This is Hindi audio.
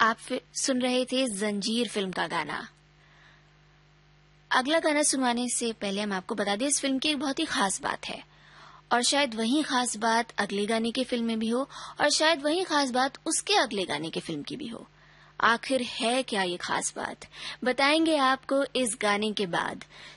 आप सुन रहे थे जंजीर फिल्म का गाना। अगला गाना सुनवाने से पहले हम आपको बता दें, इस फिल्म की एक बहुत ही खास बात है और शायद वही खास बात अगले गाने की फिल्म में भी हो और शायद वही खास बात उसके अगले गाने की फिल्म की भी हो। आखिर है क्या ये खास बात, बताएंगे आपको इस गाने के बाद।